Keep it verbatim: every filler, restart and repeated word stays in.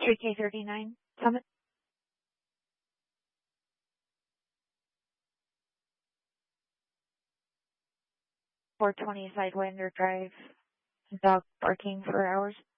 three K thirty-nine Summit. four twenty Sidewinder Drive. Dog barking for hours.